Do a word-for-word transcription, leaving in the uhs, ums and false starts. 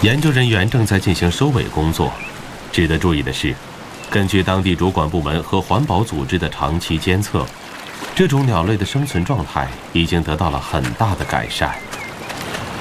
研究人员正在进行收尾工作。值得注意的是，根据当地主管部门和环保组织的长期监测，这种鸟类的生存状态已经得到了很大的改善。